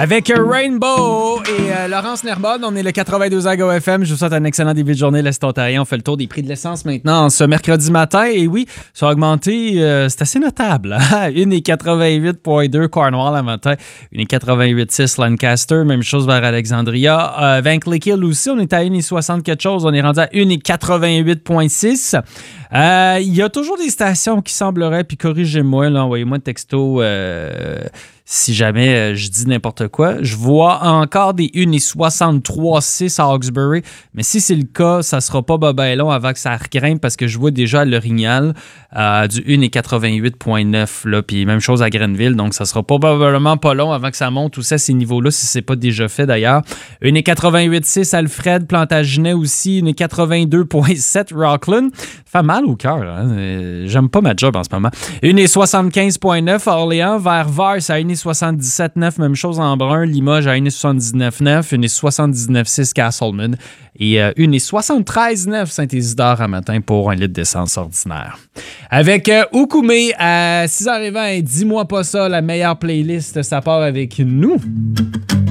Avec Rainbow et Laurence Nerbonne, on est le 92 à GoFM. Je vous souhaite un excellent début de journée, l'Est ontarien. On fait le tour des prix de l'essence maintenant ce mercredi matin. Et oui, ça a augmenté, c'est assez notable. 1,88,2 Cornwall à matin, 1,88,6 Lancaster, même chose vers Alexandria. Vankleek-Hill aussi, on est à 1,60 quelque chose, on est rendu à 1,88,6. Il y a toujours des stations qui sembleraient, puis corrigez-moi, là, envoyez-moi un texto si jamais je dis n'importe quoi. Je vois encore des 1,63,6 à Hawkesbury, mais si c'est le cas, ça sera pas ben long avant que ça regrimpe parce que je vois déjà à l'Orignal du 1,88,9, là, puis même chose à Grenville, donc ça sera probablement pas long avant que ça monte aussi à ces niveaux-là, si c'est pas déjà fait d'ailleurs. 1,88,6 Alfred, Plantagenet aussi, 1,82,7 Rockland. Ça fait mal au cœur, hein? J'aime pas ma job en ce moment. 1,75,9 Orléans, vers Vars à 1,77,9, même chose en brun, Limoges à 1,79,9, 1,79,6 Castleman et 1,73,9 Saint-Isidore à matin pour un litre d'essence ordinaire. Avec Oukoumé à 6h20, dis-moi pas ça, la meilleure playlist, ça part avec nous.